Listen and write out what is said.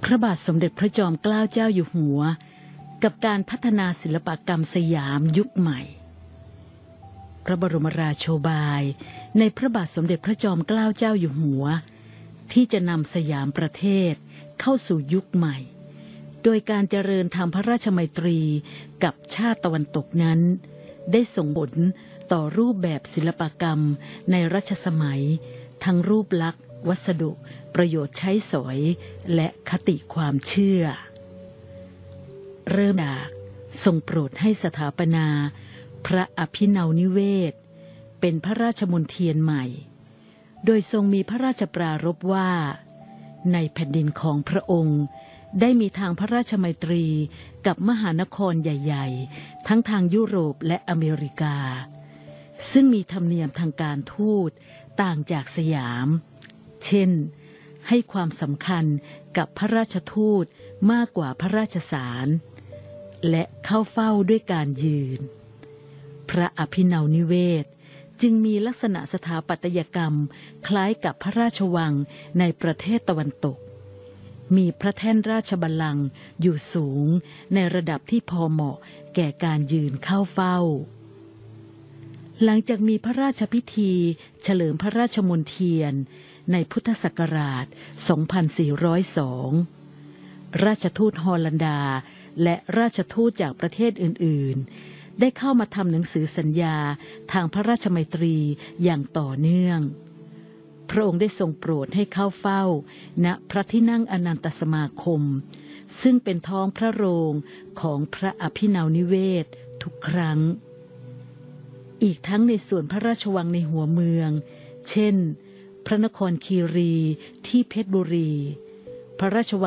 ระบาทสมเด็จพระจอมเกล้าเจ้าอยู่หัวกับการพัฒนาศิลปกรรมสยามยุคใหม่พระบรมราโชบายในพระบาทสมเด็จพระจอมเกล้าเจ้าอยู่หัวที่จะนำสยามประเทศเข้าสู่ยุคใหม่โดยการเจริญทำพระราชมัยตรีกับชาติตะวันตกนั้นได้ส่งผลต่อรูปแบบศิลปกรรมในรัชสมัยทั้งรูปลักษณ์วัสดุประโยชน์ใช้สอยและคติความเชื่อเริ่มจากทรงโปรดให้สถาปนาพระอภินาวนิเวศเป็นพระราชมณฑีใหม่โดยทรงมีพระราชปรารภว่าในแผ่นดินของพระองค์ได้มีทางพระราชมัยตรีกับมหานครใหญ่ๆทั้งทางยุโรปและอเมริกาซึ่งมีธรรมเนียมทางการทูตต่างจากสยามเช่นให้ความสำคัญกับพระราชทูตมากกว่าพระราชสารและเข้าเฝ้าด้วยการยืนพระอภินาวนิเวศจึงมีลักษณะสถาปัตยกรรมคล้ายกับพระราชวังในประเทศตะวันตกมีพระแท่นราชบัลลังก์อยู่สูงในระดับที่พอเหมาะแก่การยืนเข้าเฝ้าหลังจากมีพระราชพิธีเฉลิมพระราชมณฑีในพุทธศักราช 2402 ราชทูตฮอลันดาและราชทูตจากประเทศอื่นๆได้เข้ามาทำหนังสือสัญญาทางพระราชมัยตรีอย่างต่อเนื่องพระองค์ได้ทรงโปรดให้เข้าเฝ้าณพระที่นั่งอนันตสมาคมซึ่งเป็นท้องพระโรงของพระอภินาวนิเวศทุกครั้งอีกทั้งในส่วนพระราชวังในหัวเมืองเช่นพระนครคีรีที่เพชรบุรีพระราชวัง